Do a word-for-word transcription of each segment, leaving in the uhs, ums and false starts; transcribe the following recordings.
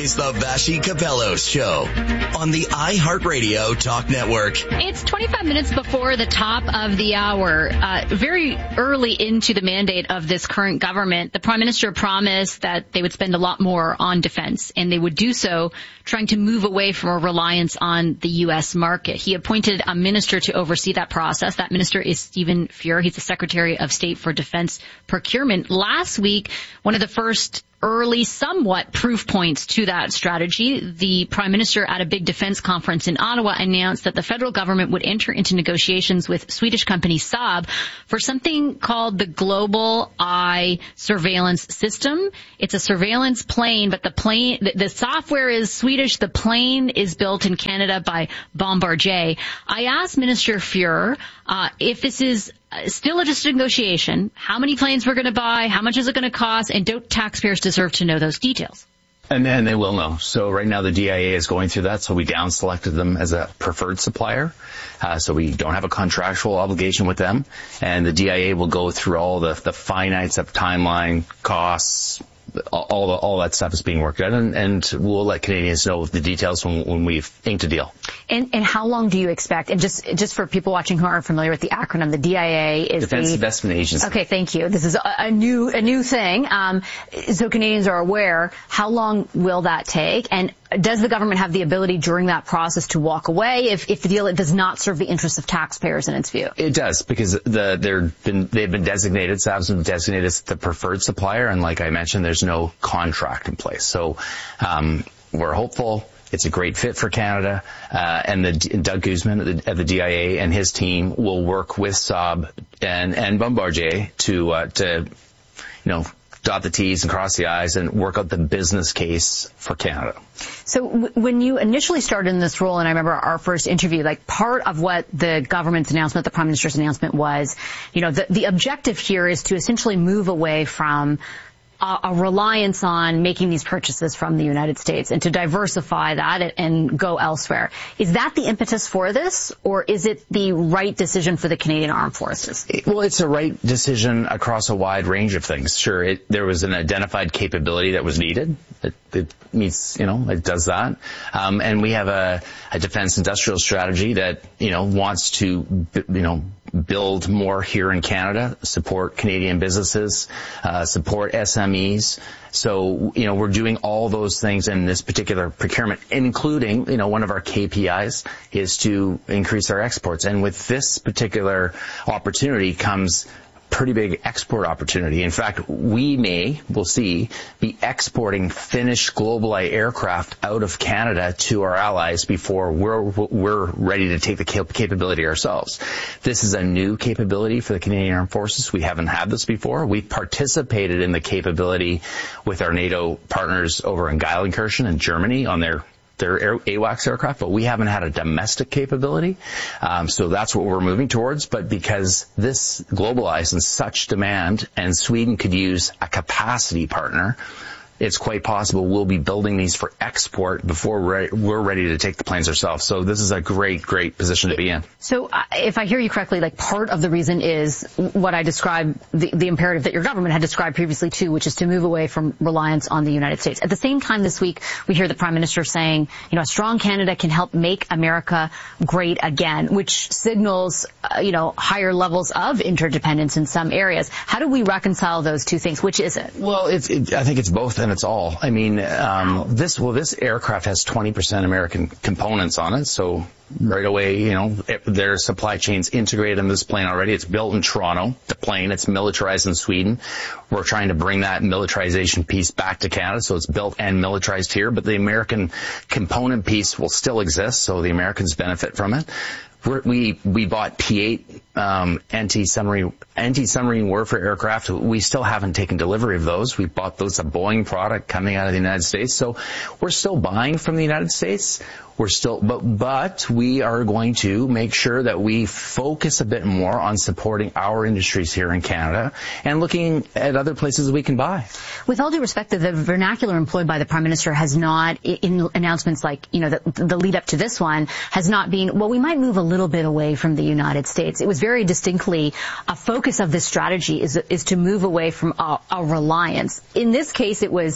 is the Vassy Capello Show on the iHeartRadio Talk Network. It's twenty-five minutes before the top of the hour. Uh, very early into the mandate of this current government, the Prime Minister promised that they would spend a lot more on defense, and they would do so trying to move away from a reliance on the U S market. He appointed a minister to oversee that process. That minister is Stephen Fuhr. He's the Secretary of State for Defense Procurement. Last week, one of the first early, somewhat proof points to that strategy, the Prime Minister at a big defense conference in Ottawa announced that the federal government would enter into negotiations with Swedish company Saab for something called the Global Eye Surveillance System. It's a surveillance plane, but the plane, the, the software is Swedish. The plane is built in Canada by Bombardier. I asked Minister Fuhr uh, if this is still just a negotiation, how many planes we're going to buy, how much is it going to cost, and don't taxpayers deserve to know those details? And then they will know. So right now the D I A is going through that, so we down selected them as a preferred supplier. Uh, so we don't have a contractual obligation with them. And the D I A will go through all the, the finites of timeline, costs, all the, all that stuff is being worked out, and, and we'll let Canadians know the details when, when we've inked a deal. And, and how long do you expect? And just just for people watching who aren't familiar with the acronym, the D I A is Defense the Investment Agency. Okay, thank you. This is a, a new a new thing. Um, so Canadians are aware. How long will that take? And does the government have the ability during that process to walk away if, if the deal it does not serve the interests of taxpayers in its view? It does, because the they're been they've been designated, Saab's been designated as the preferred supplier, and like I mentioned, there's no contract in place. So um, we're hopeful. It's a great fit for Canada, uh, and the Doug Guzman of the, of the D I A and his team will work with Saab and and Bombardier to uh, to you know dot the T's and cross the I's and work out the business case for Canada. So w- when you initially started in this role, and I remember our first interview, like part of what the government's announcement, the Prime Minister's announcement was, you know, the, the objective here is to essentially move away from a, a reliance on making these purchases from the United States and to diversify that and, and go elsewhere. Is that the impetus for this, or is it the right decision for the Canadian Armed Forces? Well, it's a right decision across a wide range of things. Sure, it, there was an identified capability that was needed. It, it meets, you know, it does that. Um, and we have a, a defense industrial strategy that, you know, wants to, you know, build more here in Canada, support Canadian businesses, uh, support S M Es. So, you know, we're doing all those things in this particular procurement, including, you know, one of our K P Is is to increase our exports. And with this particular opportunity comes pretty big export opportunity. In fact, we may, we'll see, be exporting finished GlobalEye aircraft out of Canada to our allies before we're we're ready to take the capability ourselves. This is a new capability for the Canadian Armed Forces. We haven't had this before. We've participated in the capability with our NATO partners over in Geilenkirchen in Germany on their their air, AWACS aircraft, but we haven't had a domestic capability. Um, so that's what we're moving towards. But because this GlobalEye is in such demand and Sweden could use a capacity partner, it's quite possible we'll be building these for export before we're, we're ready to take the planes ourselves. So this is a great, great position to be in. So uh, if I hear you correctly, like part of the reason is what I described, the, the imperative that your government had described previously too, which is to move away from reliance on the United States. At the same time this week, we hear the Prime Minister saying, you know, a strong Canada can help make America great again, which signals, uh, you know, higher levels of interdependence in some areas. How do we reconcile those two things? Which is it? Well, it's, it, I think it's both. And it's all. I mean, um, this, well, this aircraft has twenty percent American components on it. So right away, you know, it, their supply chain's integrated in this plane already. It's built in Toronto, the plane. It's militarized in Sweden. We're trying to bring that militarization piece back to Canada. So it's built and militarized here, but the American component piece will still exist. So the Americans benefit from it. We're, we we bought P eight um, anti-submarine anti-submarine warfare aircraft. We still haven't taken delivery of those. We bought those, a Boeing product coming out of the United States. So we're still buying from the United States. We're still, but but we are going to make sure that we focus a bit more on supporting our industries here in Canada and looking at other places we can buy. With all due respect, the vernacular employed by the Prime Minister has not, in announcements like, you know, the, the lead up to this one, has not been, well, we might move a little bit away from the United States. It was very distinctly a focus of this strategy is is to move away from a, a reliance. In this case, it was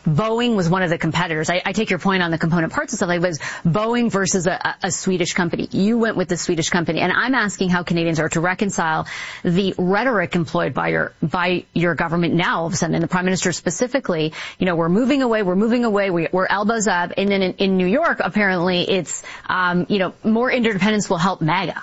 Boeing was one of the competitors. I, I take your point on the component parts and stuff like that. It was Boeing versus a, a Swedish company. You went with the Swedish company. And I'm asking how Canadians are to reconcile the rhetoric employed by your, by your government now, all of a sudden, and the Prime Minister specifically, you know, we're moving away, we're moving away, we, we're elbows up. And then in, in New York, apparently it's, um, you know, more interdependence will help MAGA.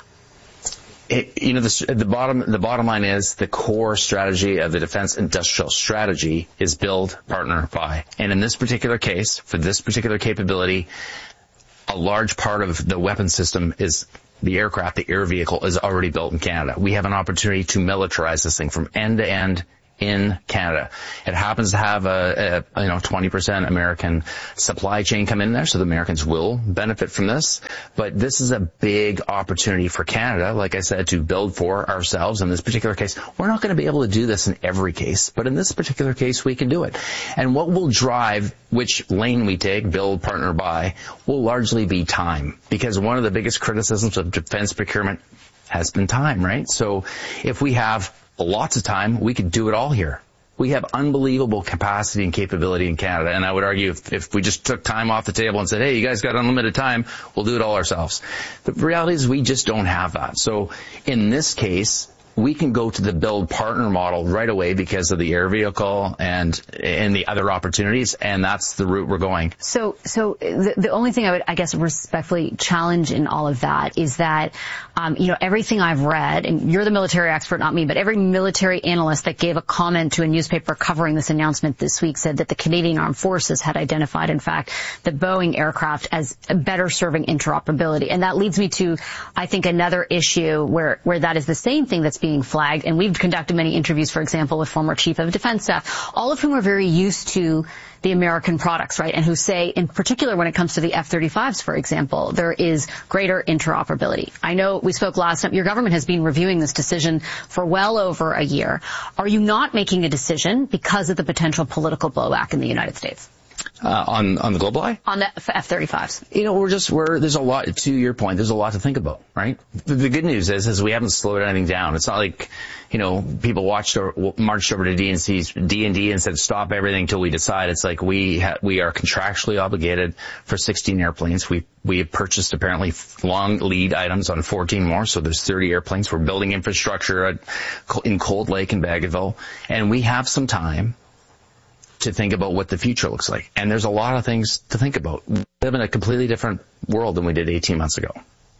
It, you know, the, the bottom the bottom line is the core strategy of the defense industrial strategy is build, partner, buy. And in this particular case, for this particular capability, a large part of the weapon system is the aircraft, the air vehicle is already built in Canada. We have an opportunity to militarize this thing from end to end in Canada. It happens to have a, a you know twenty percent American supply chain come in there, so the Americans will benefit from this. But this is a big opportunity for Canada, like I said, to build for ourselves. In this particular case, we're not going to be able to do this in every case, but in this particular case, we can do it. And what will drive which lane we take, build, partner, buy, will largely be time. Because one of the biggest criticisms of defense procurement has been time, right? So if we have lots of time, we could do it all here. We have unbelievable capacity and capability in Canada, and I would argue if, if we just took time off the table and said, hey, you guys got unlimited time, we'll do it all ourselves. The reality is we just don't have that. So in this case, we can go to the build partner model right away because of the air vehicle and and the other opportunities, and that's the route we're going. So, so the, the only thing I would, I guess, respectfully challenge in all of that is that, um, you know, everything I've read, and you're the military expert, not me, but every military analyst that gave a comment to a newspaper covering this announcement this week said that the Canadian Armed Forces had identified, in fact, the Boeing aircraft as better serving interoperability. And that leads me to, I think, another issue where, where that is the same thing that's being flagged. And we've conducted many interviews, for example, with former Chief of Defense Staff, all of whom are very used to the American products, right? And who say, in particular, when it comes to the F thirty-fives, for example, there is greater interoperability. I know we spoke last time. Your government has been reviewing this decision for well over a year. Are you not making a decision because of the potential political blowback in the United States? Uh, on, on the Global Eye? On the F thirty-fives. You know, we're just, we're, there's a lot, to your point, there's a lot to think about, right? The, the good news is, is we haven't slowed anything down. It's not like, you know, people watched or marched over to D and C's, D and D and said, stop everything till we decide. It's like we ha- we are contractually obligated for sixteen airplanes. We, we have purchased apparently long lead items on fourteen more. So there's thirty airplanes. We're building infrastructure at, in Cold Lake and Bagotville. And we have some time to think about what the future looks like. And there's a lot of things to think about. We live in a completely different world than we did eighteen months ago.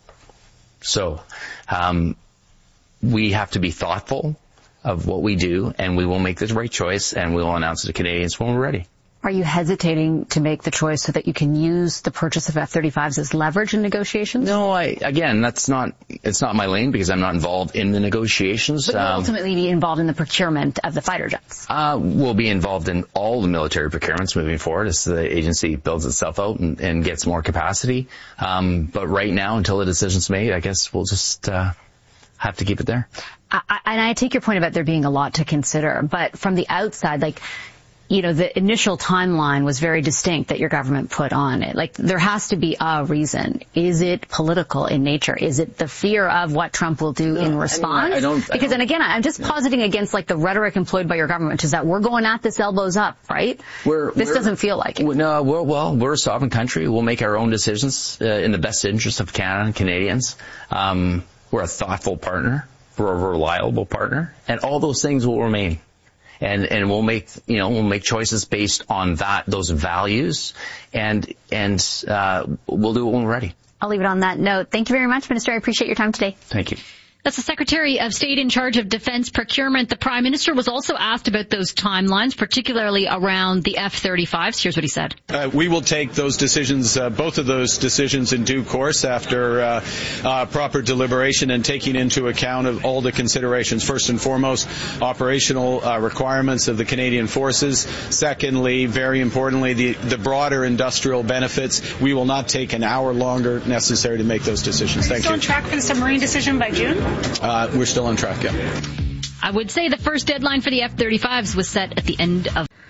So, um, we have to be thoughtful of what we do, and we will make the right choice, and we will announce it to Canadians when we're ready. Are you hesitating to make the choice so that you can use the purchase of F thirty-fives as leverage in negotiations? No, I, again, that's not, it's not my lane because I'm not involved in the negotiations. But you'll um, ultimately be involved in the procurement of the fighter jets. Uh, we'll be involved in all the military procurements moving forward as the agency builds itself out and, and gets more capacity. Um, but right now, until the decision's made, I guess we'll just, uh, have to keep it there. I, I, and I take your point about there being a lot to consider, but from the outside, like, you know, the initial timeline was very distinct that your government put on it. Like, there has to be a reason. Is it political in nature? Is it the fear of what Trump will do no, in response? I mean, I don't, because, I don't, and again, I'm just positing yeah. against, like, the rhetoric employed by your government, which is that we're going at this elbows up, right? We're, this we're, doesn't feel like it. No, we're, well, we're a sovereign country. We'll make our own decisions uh, in the best interest of Canada and Canadians. Um, we're a thoughtful partner. We're a reliable partner. And all those things will remain. And, and we'll make, you know, we'll make choices based on that, those values, and, and, uh, we'll do it when we're ready. I'll leave it on that note. Thank you very much, Minister. I appreciate your time today. Thank you. That's the Secretary of State in charge of Defense Procurement. The Prime Minister was also asked about those timelines, particularly around the F thirty-fives. Here's what he said. Uh, we will take those decisions, uh, both of those decisions in due course after uh, uh, proper deliberation and taking into account of all the considerations. First and foremost, operational uh, requirements of the Canadian Forces. Secondly, very importantly, the, the broader industrial benefits. We will not take an hour longer necessary to make those decisions. Thank you. Are you still on track for the submarine decision by June? Uh, we're still on track, yeah. I would say the first deadline for the F thirty-fives was set at the end of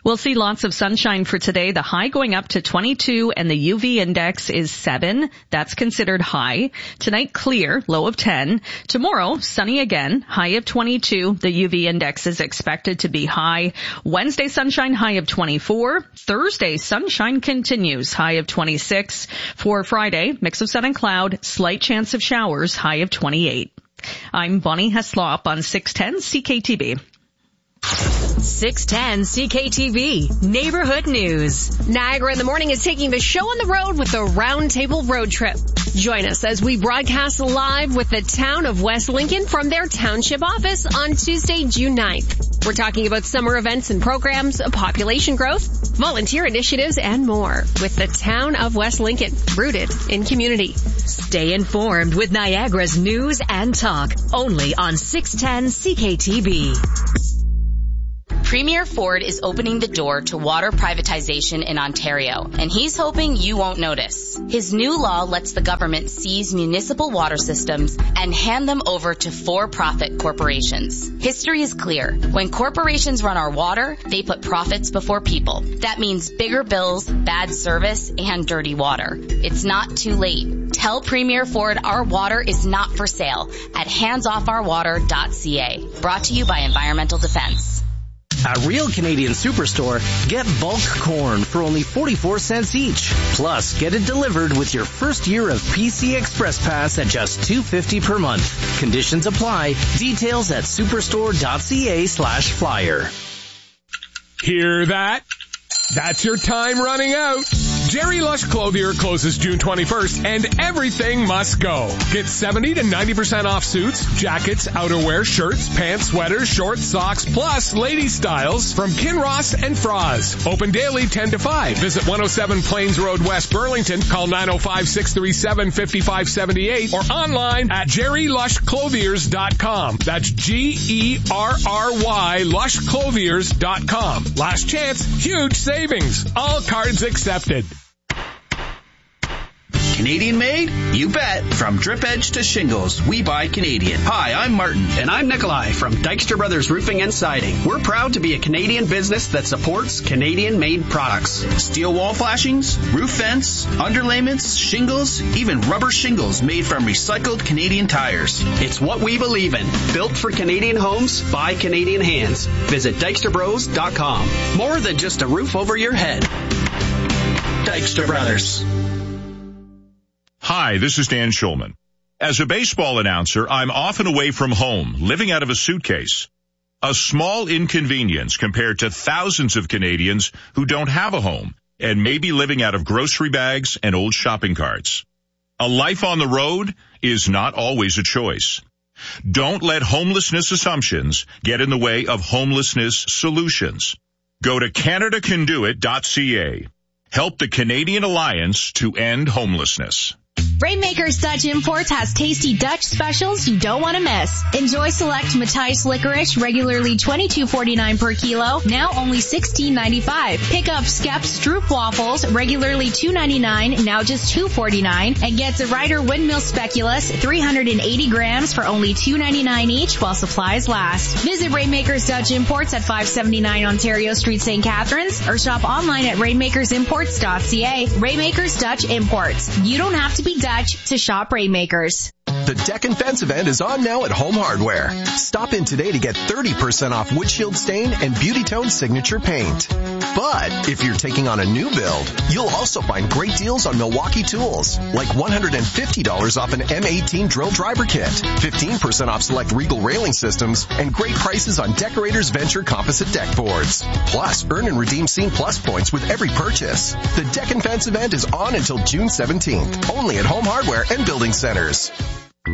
We'll see lots of sunshine for today. The high going up to twenty-two and the U V index is seven. That's considered high. Tonight, clear, low of ten. Tomorrow, sunny again, high of twenty-two. The U V index is expected to be high. Wednesday, sunshine, high of twenty-four. Thursday, sunshine continues, high of twenty-six. For Friday, mix of sun and cloud, slight chance of showers, high of twenty-eight. I'm Bonnie Heslop on six ten C K T B. six ten C K T V Neighborhood News. Niagara in the Morning is taking the show on the road with the Roundtable Road Trip. Join us as we broadcast live with the town of West Lincoln from their township office on Tuesday, June ninth. We're talking about summer events and programs, population growth, volunteer initiatives, and more with the town of West Lincoln, rooted in community. Stay informed with Niagara's news and talk, only on six ten C K T B. Premier Ford is opening the door to water privatization in Ontario, and he's hoping you won't notice. His new law lets the government seize municipal water systems and hand them over to for-profit corporations. History is clear. When corporations run our water, they put profits before people. That means bigger bills, bad service, and dirty water. It's not too late. Tell Premier Ford our water is not for sale at hands off our water dot c a. Brought to you by Environmental Defense. At Real Canadian Superstore, get bulk corn for only forty-four cents each. Plus, get it delivered with your first year of P C Express Pass at just two dollars and fifty cents per month. Conditions apply. Details at superstore dot c a slash flyer. Hear that? That's your time running out. Jerry Lush Clothier closes June twenty-first and everything must go. Get seventy to ninety percent off suits, jackets, outerwear, shirts, pants, sweaters, shorts, socks, plus lady styles from Kinross and Froz. Open daily ten to five. Visit one oh seven Plains Road, West Burlington. Call nine oh five, six three seven, five five seven eight or online at jerry lush clothiers dot com. That's G E R R Y lush clothiers dot com. Last chance, huge savings. All cards accepted. Canadian made? You bet. From drip edge to shingles, we buy Canadian. Hi, I'm Martin. And I'm Nikolai from Dykstra Brothers Roofing and Siding. We're proud to be a Canadian business that supports Canadian-made products. Steel wall flashings, roof vents, underlayments, shingles, even rubber shingles made from recycled Canadian tires. It's what we believe in. Built for Canadian homes by Canadian hands. Visit dykstra bros dot com. More than just a roof over your head. Dykstra Brothers. Hi, this is Dan Schulman. As a baseball announcer, I'm often away from home, living out of a suitcase. A small inconvenience compared to thousands of Canadians who don't have a home and may be living out of grocery bags and old shopping carts. A life on the road is not always a choice. Don't let homelessness assumptions get in the way of homelessness solutions. Go to canada can do it dot c a. Help the Canadian Alliance to end homelessness. Rainmakers Dutch Imports has tasty Dutch specials you don't want to miss. Enjoy select Matthijs licorice, regularly twenty-two forty-nine per kilo, now only sixteen ninety-five. Pick up Skep Stroop waffles, regularly two ninety-nine, now just two forty-nine, and get the Ryder Windmill Speculoos, three hundred eighty grams for only two ninety-nine each while supplies last. Visit Rainmakers Dutch Imports at five seventy-nine Ontario Street, Saint Catharines, or shop online at rainmakers imports dot c a. Rainmakers Dutch Imports. You don't have to be Dutch to shop Rainmakers. The Deck and Fence event is on now at Home Hardware. Stop in today to get thirty percent off windshield stain and Beauty Tone signature paint. But if you're taking on a new build, you'll also find great deals on Milwaukee tools, like one hundred fifty dollars off an M eighteen drill driver kit, fifteen percent off select Regal railing systems, and great prices on Decorators Venture composite deck boards. Plus, earn and redeem Scene Plus points with every purchase. The Deck and Fence event is on until June seventeenth, only at Home Hardware and Building Centers.